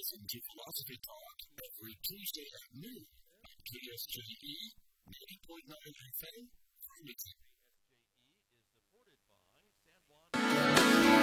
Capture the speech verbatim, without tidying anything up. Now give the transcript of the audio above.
Listen to Philosophy Talk every Tuesday at noon on K S J E ninety point nine F M, Farmington.